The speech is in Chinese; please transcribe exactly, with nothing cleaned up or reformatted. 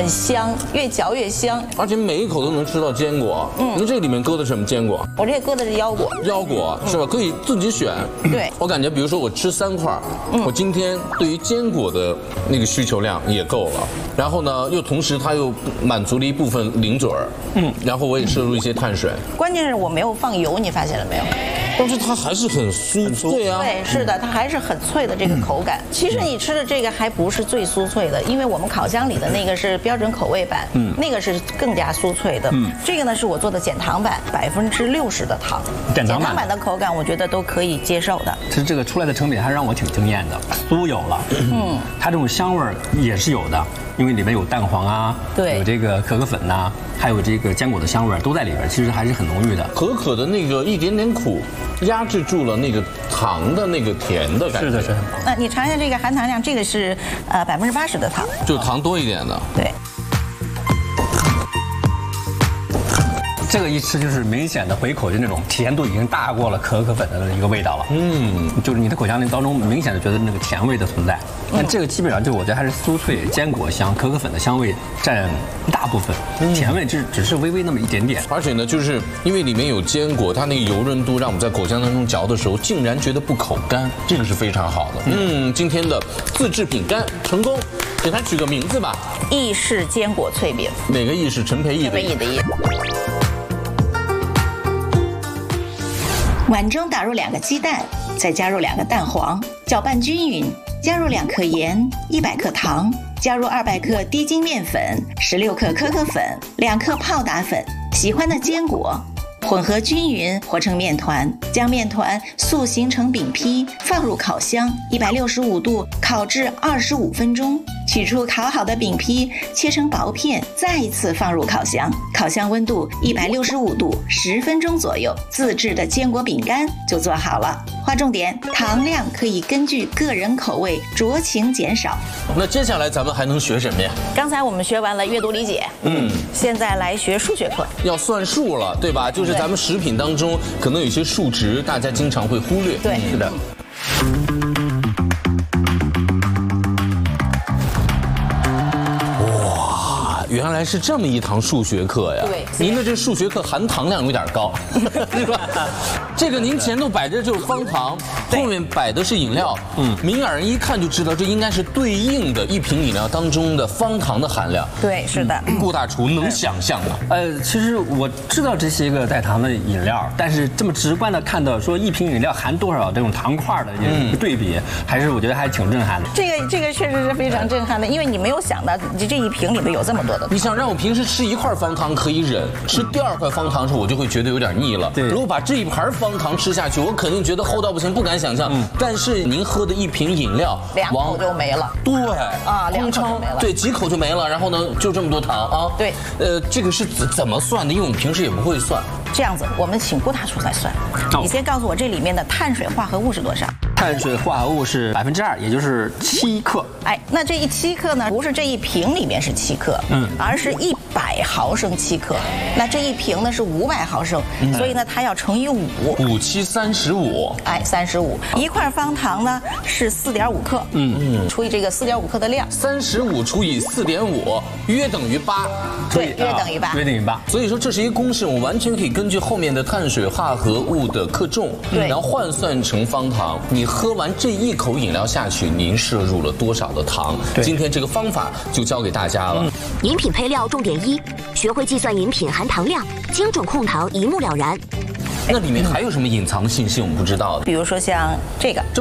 很香，越嚼越香。 而且每一口都能吃到坚果。嗯，那这里面搁的什么坚果？ 我这搁的是腰果。 腰果是吧？可以自己选。 对， 我感觉，比如说我吃三块，我今天对于坚果的那个需求量也够了。然后呢，又同时它又满足了一部分零嘴儿。嗯，然后我也摄入一些碳水。 关键是我没有放油，你发现了没有？ 但是它还是很酥脆啊。 对，是的，它还是很脆的这个口感。其实你吃的这个还不是最酥脆的，因为我们烤箱里的那个是标准口味版，嗯，那个是更加酥脆的。嗯，这个呢是我做的减糖版，百分之六十的糖。 减糖版版的口感，我觉得都可以接受的。 其实这个出来的成品还让我挺惊艳的，酥有了，嗯，它这种香味儿也是有的。因为里面有蛋黄啊， 对， 有这个可可粉呐、啊，还有这个坚果的香味都在里边，其实还是很浓郁的。 可可的那个一点点苦，压制住了那个糖的那个甜的感觉。 是的，是的。 那你尝一下这个含糖量，这个是呃百分之八十的糖， 就糖多一点的。 对。 这个一吃就是明显的回口，就那种甜度已经大过了可可粉的一个味道了。嗯，就是你的口腔里当中明显的觉得那个甜味的存在。但这个基本上就我觉得还是酥脆、坚果香、可可粉的香味占一大部分，甜味只只是微微那么一点点。 而且呢，就是因为里面有坚果，它那个油润度让我们在口腔当中嚼的时候，竟然觉得不口干，这个是非常好的。嗯，今天的自制饼干成功，给它取个名字吧。 意式坚果脆饼。 哪个意是陈培义的？ 陈培义的义。碗中打入两个鸡蛋，再加入两个蛋黄，搅拌均匀，加入两克盐、一百克糖，加入二百克低筋面粉、十六克可可粉、两克泡打粉，喜欢的坚果，混合均匀，和成面团，将面团塑形成饼坯，放入烤箱，一百六十五度烤至二十五分钟。取出烤好的饼坯，切成薄片，再一次放入烤箱，烤箱温度一百六十五度，十分钟左右，自制的坚果饼干就做好了。划重点，糖量可以根据个人口味酌情减少。 那接下来咱们还能学什么呀？ 刚才我们学完了阅读理解，嗯，现在来学数学课， 要算数了，对吧？就是咱们食品当中可能有些数值，大家经常会忽略。 对， 是的。 原来是这么一堂数学课呀！ 对， 您的这数学课含糖量有点高，是吧？这个您前头摆着就是方糖，后面摆的是饮料，嗯，明眼人一看就知道这应该是对应的一瓶饮料当中的方糖的含量。 对，是的。 顾大厨能想象吗？ 呃，其实我知道这些个带糖的饮料，但是这么直观的看到说一瓶饮料含多少这种糖块的一个对比，还是我觉得还挺震撼的。 这个这个确实是非常震撼的，因为你没有想到你这一瓶里面有这么多的。 你想让我平时吃一块方糖可以忍，吃第二块方糖的时候我就会觉得有点腻了。 对， 如果把这一盘方糖吃下去，我肯定觉得齁到不行，不敢想象。嗯，但是您喝的一瓶饮料， 两口就没了。 对啊，两口就没了。 对，几口就没了。然后呢，就这么多糖啊。 对， 呃，这个是怎怎么算的？因为我们平时也不会算。 这样子，我们请顾大厨来算。哦、你先告诉我这里面的碳水化合物是多少？ 碳水化合物是百分之二，也就是七克。 哎，那这一七克呢，不是这一瓶里面是七克，嗯，而是一百毫升七克。那这一瓶呢是五百毫升，嗯、所以呢它要乘以五。 五七三十五。 哎，三十五。一块方糖呢是四点五克，嗯嗯，除以这个四点五克的量， 三十五除以四点五，约等于八。 对，约等于八。 约等于八。 所以说这是一个公式，我完全可以根据后面的碳水化合物的克重， 对， 然后换算成方糖。你喝完这一口饮料下去，您摄入了多少的糖？今天这个方法就教给大家了。嗯、 饮品配料重点一：学会计算饮品含糖量，精准控糖，一目了然。 那里面还有什么隐藏的信息我们不知道的？ 比如说像这个， 这